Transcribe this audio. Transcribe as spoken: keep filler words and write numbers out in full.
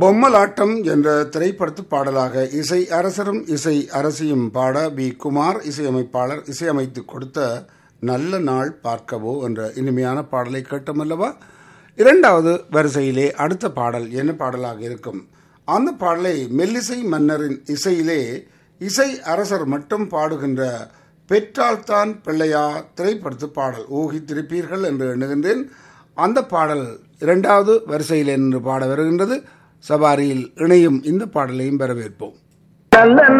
பொம்மலாட்டம் என்ற திரைப்படத்து பாடலாக இசை அரசரும் இசை அரசியும் பாட பி குமார் இசையமைப்பாளர் இசையமைத்து கொடுத்த நல்ல நாள் பார்க்கவோ என்ற இனிமையான பாடலை கேட்டமல்லவா. இரண்டாவது வரிசையிலே அடுத்த பாடல் என்ன பாடலாக இருக்கும்? அந்த பாடலை மெல்லிசை மன்னரின் இசையிலே இசை அரசர் மட்டும் பாடுகின்ற பெற்றால்தான் பிள்ளையா திரைப்படத்து பாடல் ஊகித்திருப்பீர்கள் என்று எண்ணுகின்றேன். அந்த பாடல் இரண்டாவது வரிசையில் என்று பாட வருகின்றது. சவாரியில் இணையும் இந்த பாடலையும் வரவேற்போம்.